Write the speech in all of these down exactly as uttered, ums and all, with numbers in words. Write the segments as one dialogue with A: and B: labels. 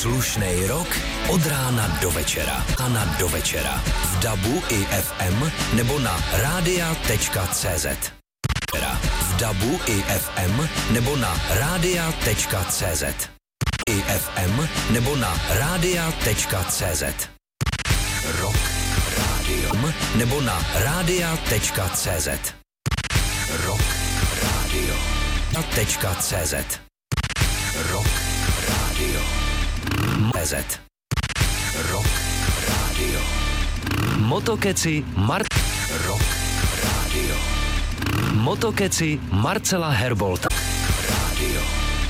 A: Slušnej rok od rána do večera. A na do večera. V dabu i ef em nebo na rádia tečka cé zet. V dabu i ef em nebo na rádia tečka cé zet. I ef em nebo na rádia tečka cé zet. Rock Radio nebo na rádia tečka cé zet. Rock Radio tečka cé zet. Rock Radio cé zet. Rock Radio Motokeci Mar Rock Radio Motokeci Marcela Herbolta Radio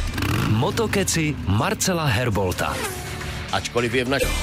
A: Motokeci Marcela Herbolta.
B: Ačkoliv je v naš...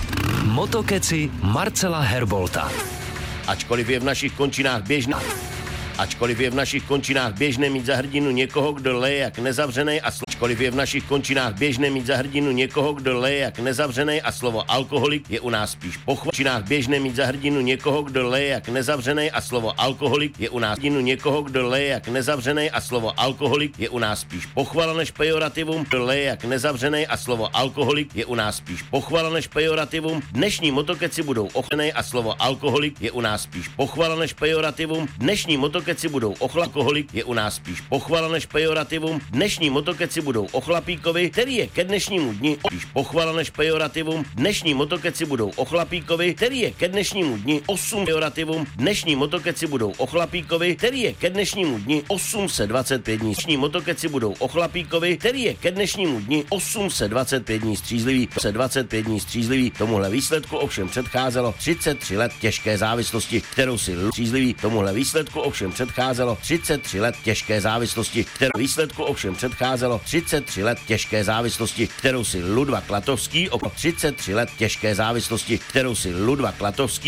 A: Motokeci Marcela Herbolta.
B: Ačkoliv je v našich končinách běžná. Ačkoliv je v našich končinách běžné mít za hrdinu někoho, kdo leje jak nezavřenej a slovo. Ačkoliv je v našich končinách běžné mít za hrdinu někoho, kdo leje jak nezavřenej a slovo alkoholik je u nás spíš pochva. V končinách běžné mít za hrdinu někoho, kdo leje jak nezavřenej a slovo alkoholik je u nás hrdinu někoho, kdo leje jak nezavřenej a slovo alkoholik je u nás spíš pochvala než pejorativum. Kdo leje jak nezavřenej a slovo alkoholik je u nás spíš pochvala než pejorativum. Dnešní motokeci budou ochlenej a slovo alkoholik je u nás spíš pochvala než pejorativum. Dnešní motokeci budou ochlakoholik je u nás spíš pochvala než pejorativum. Dnešní motokeci budou ochlapíkovi, který je ke dnešnímu dni spíš pochvala než pejorativum. Dnešní motokeci budou ochlapíkovi, který je ke dnešnímu dni osm pejorativum. Dnešní motokeci budou ochlapíkovi, který je ke dnešnímu dni osm set dvacet pět dní. Dnešní motokeci budou ochlapíkovi, který je ke dnešnímu dni osm set dvacet pět dní střízlivý. osm set dvacet pět dní střízlivý. Tomuhle výsledku ovšem předcházelo třicet tři let těžké závislosti, kterou si střízlivý. Tomuhle výsledku ovšem předcházelo třicet tři let těžké závislosti, kterou výsledku ovšem předcházelo třicet tři let těžké závislosti, kterou si Ludva Klatovský o třicet tři let těžké závislosti, kterou si Ludva Klatovský